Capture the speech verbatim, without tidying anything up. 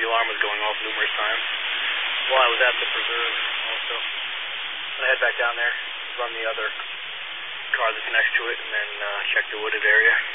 the alarm was going off numerous times while I was at the preserve also. I'm going to head back down there, run the other car that's next to it, and then uh, check the wooded area.